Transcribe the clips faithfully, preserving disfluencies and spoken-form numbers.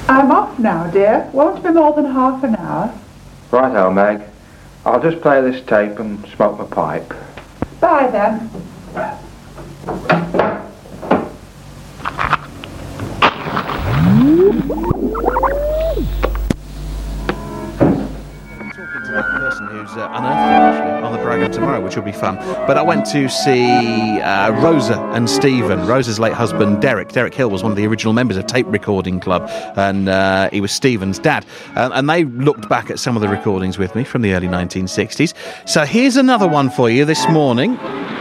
I'm off now, dear. Won't be more than half an hour. Righto, Meg. I'll just play this tape and smoke my pipe. Bye, then. That person who's uh, unearthed it actually on the programme tomorrow, which will be fun. But I went to see uh, Rosa and Stephen. Rosa's late husband Derek. Derek Hill was one of the original members of Tape Recording Club, and uh, he was Stephen's dad. Uh, and they looked back at some of the recordings with me from the early nineteen sixties. So here's another one for you this morning.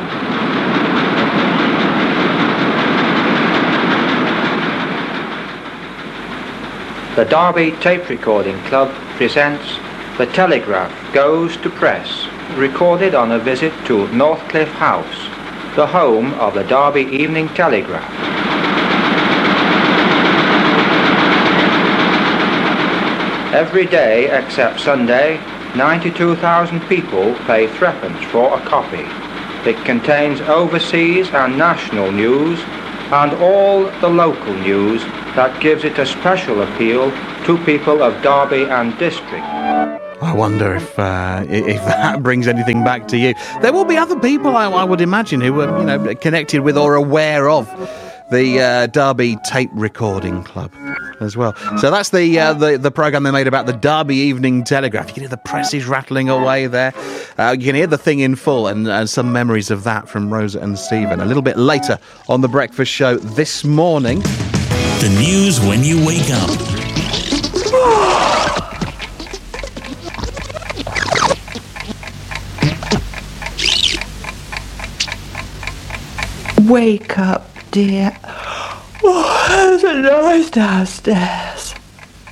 The Derby Tape Recording Club presents The Telegraph Goes to Press, recorded on a visit to Northcliffe House, the home of the Derby Evening Telegraph. Every day except Sunday, ninety-two thousand people pay threepence for a copy. It contains overseas and national news and all the local news that gives it a special appeal to people of Derby and district. I wonder if uh, if that brings anything back to you. There will be other people, I, I would imagine, who are, you know, connected with or aware of the uh, Derby Tape Recording Club as well. So that's the uh, the, the programme they made about the Derby Evening Telegraph. You can hear the presses rattling away there. Uh, you can hear the thing in full, and, and some memories of that from Rosa and Stephen. A little bit later on The Breakfast Show this morning. The news when you wake up. Wake up, dear. Oh, there's a noise downstairs.